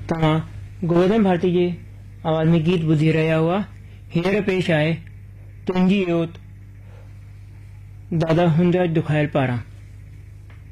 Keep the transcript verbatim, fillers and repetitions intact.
तव्हां गोवर्धन भारती जी आवाज़ में गीत ॿुधी रहिया हुआ। हींअर पेश आहे तुंहिंजी ओत दादा हुंजा दुखायल पारां।